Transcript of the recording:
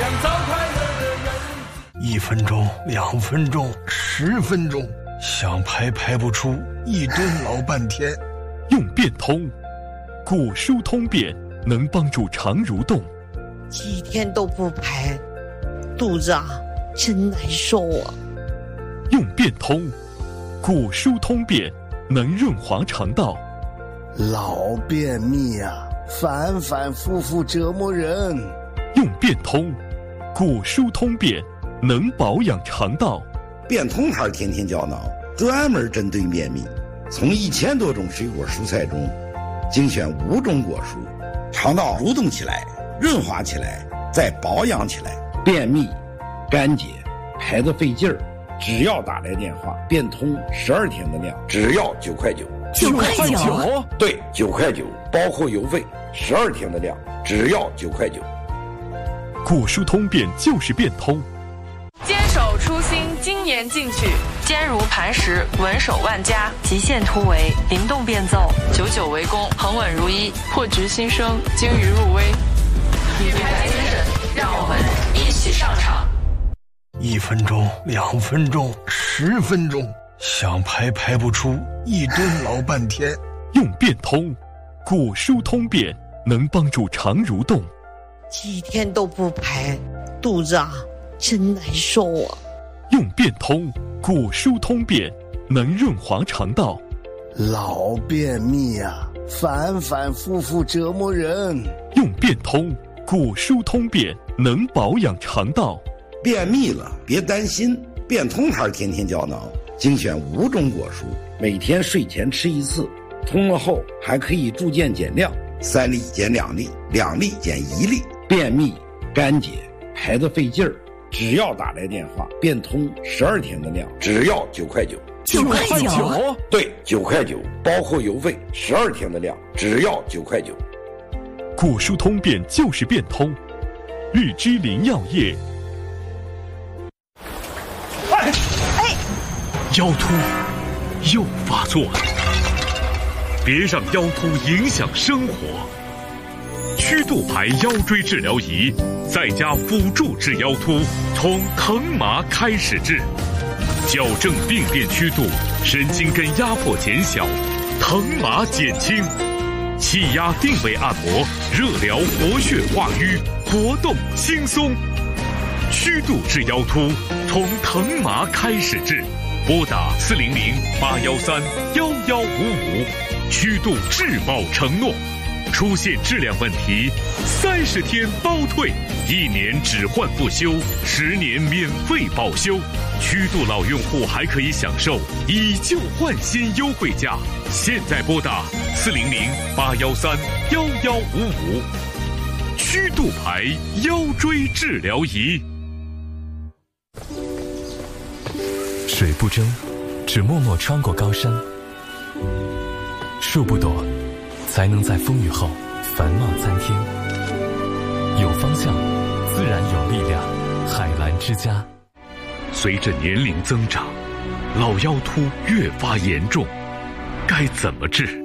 1分钟、2分钟、10分钟，想排排不出，一顿老半天。 用变通，果蔬通便能帮助肠蠕动。 几天都不排，肚子真难受啊。 用变通，果蔬通便能润滑肠道。 老便秘反反复复折磨人。 用变通，果蔬通便能保养肠道。 变通牌天天胶囊专门针对便秘，从1000多种水果蔬菜中精选5种果蔬，肠道蠕动起来，润滑起来，再保养起来。便秘、干结、排得费劲儿，只要打来电话，变通12天的量，只要9块9。 9块9？ 对，9块9，包括邮费，12天的量，只要9块9。 果蔬通便就是变通。 坚守初心，精研进取，坚如磐石，稳守万家，极限突围，灵动变奏，久久为功，恒稳如一，破局新生，精于入微。品牌精神，让我们一起上场。 1分钟、2分钟、10分钟，想排排不出，一顿老半天。 用变通，果蔬通便能帮助肠蠕动。 几天都不排，肚子真难受啊。 用变通，果蔬通便能润滑肠道。 老便秘反反复复折磨人。 用变通，果蔬通便能保养肠道。 便秘了别担心，变通牌天天胶囊精选5种果蔬，每天睡前吃1次，通了后还可以逐渐减量，3粒减2粒，2粒减1粒。便秘、干结、排得费劲儿，只要打来电话，变通12天的量，只要9块9。 9块9？ 对，9块9，包括邮费，12天的量，只要9块9。 果蔬通便就是变通。日之林药业。 腰突又发作了，别让腰突影响生活。曲度牌腰椎治疗仪，在家辅助治腰突，从疼麻开始治，矫正病变曲度，神经根压迫减小，疼麻减轻，气压定位按摩，热疗活血化瘀，活动轻松。曲度治腰突，从疼麻开始治，拨打400-813-1155，曲度质保承诺。出现质量问题，30天包退，1年只换不修，10年免费保修。曲度老用户还可以享受以旧换新优惠价。现在拨打400-813-1155，曲度牌腰椎治疗仪。 水不争，只默默穿过高山；树不躲，才能在风雨后繁茂参天。有方向，自然有力量。海澜之家。 随着年龄增长，老腰突越发严重，该怎么治？